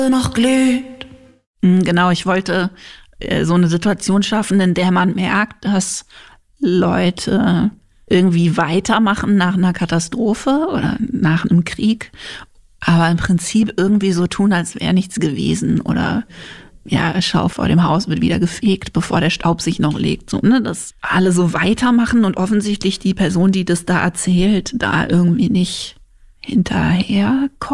noch glüht. Genau, ich wollte so eine Situation schaffen, in der man merkt, dass Leute irgendwie weitermachen nach einer Katastrophe oder nach einem Krieg, aber im Prinzip irgendwie so tun, als wäre nichts gewesen oder ja, schau, vor dem Haus wird wieder gefegt, bevor der Staub sich noch legt. So, ne? Dass alle so weitermachen und offensichtlich die Person, die das da erzählt, da irgendwie nicht hinterherkommt.